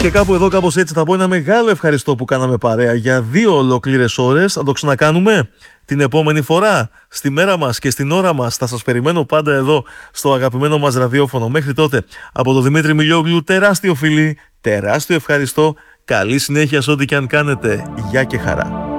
Και κάπου εδώ, κάπως έτσι, θα πω ένα μεγάλο ευχαριστώ που κάναμε παρέα για 2 ολόκληρες ώρες. Θα το ξανακάνουμε την επόμενη φορά, στη μέρα μας και στην ώρα μας. Θα σας περιμένω πάντα εδώ στο αγαπημένο μας ραδιόφωνο. Μέχρι τότε, από τον Δημήτρη Μιλιόγλου, τεράστιο φιλί, τεράστιο ευχαριστώ. Καλή συνέχεια σε ό,τι και αν κάνετε. Γεια και χαρά.